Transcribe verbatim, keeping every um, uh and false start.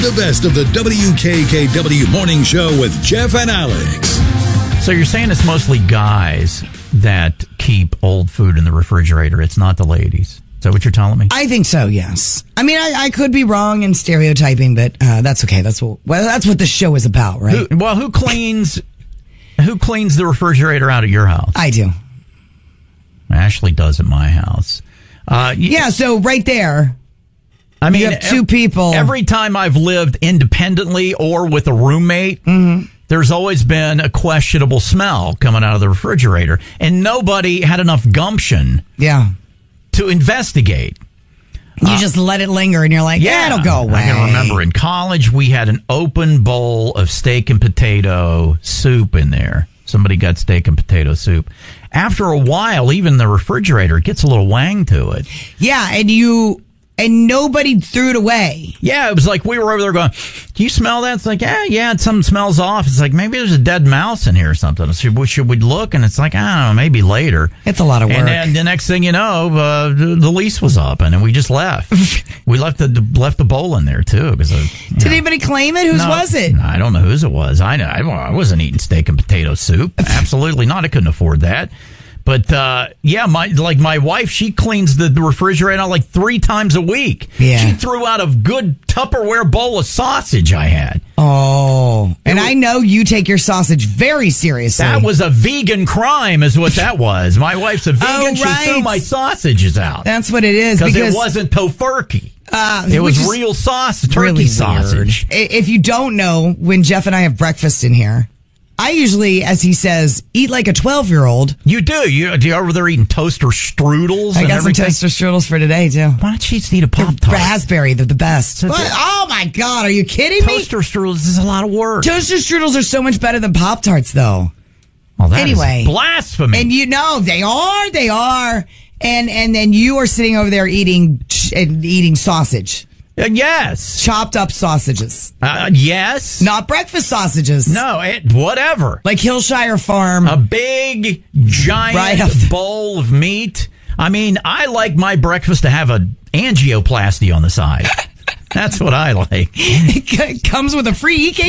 The best of the W K K W Morning Show with Jeff and Alex. So you're saying it's mostly guys that keep old food in the refrigerator. It's not the ladies. Is that what you're telling me? I think so, yes. I mean, I, I could be wrong in stereotyping, but uh, that's okay. That's what well, that's what the show is about, right? Who, well, who cleans who cleans the refrigerator out at your house? I do. Ashley does at my house. Uh, yeah, so right there. I mean, you have two people. Every time I've lived independently or with a roommate, mm-hmm. there's always been a questionable smell coming out of the refrigerator. And nobody had enough gumption yeah. to investigate. You uh, just let it linger and you're like, yeah, yeah, it'll go away. I can remember in college, we had an open bowl of steak and potato soup in there. Somebody got steak and potato soup. After a while, even the refrigerator gets a little wang to it. Yeah, and you... And nobody threw it away. Yeah, it was like we were over there going, do you smell that? It's like, yeah, yeah, something smells off. It's like, maybe there's a dead mouse in here or something. Should we, should we look? And it's like, I don't know, maybe later. It's a lot of work. And then the next thing you know, uh, the, the lease was up, and then we just left. we left the left the bowl in there, too. Because uh, Did know. anybody claim it? Whose no, was it? I don't know whose it was. I, I wasn't eating steak and potato soup. Absolutely not. I couldn't afford that. But, uh, yeah, my like my wife, she cleans the, the refrigerator out like three times a week. Yeah. She threw out a good Tupperware bowl of sausage I had. Oh. And was, I know you take your sausage very seriously. That was a vegan crime is what that was. My wife's a vegan. Oh, right. She threw my sausages out. That's what it is. Because it wasn't tofurkey. Uh, it was real sausage, turkey really sausage. Weird. If you don't know, when Jeff and I have breakfast in here, I usually, as he says, eat like a twelve-year-old. You do. You do you over there eating toaster strudels? I and got everything? some toaster strudels for today, too. Why don't you just eat a Pop-Tart? Raspberry, they're the best. But, oh, my God, are you kidding me? Toaster strudels is a lot of work. Toaster strudels are so much better than Pop-Tarts, though. Well, that anyway, is blasphemy. And you know, they are, they are. And and then you are sitting over there eating and eating sausage. Uh, yes. Chopped up sausages. Uh, yes. Not breakfast sausages. No, it, whatever. Like Hillshire Farm. A big, giant right bowl of meat. I mean, I like my breakfast to have a angioplasty on the side. That's what I like. It comes with a free E K G.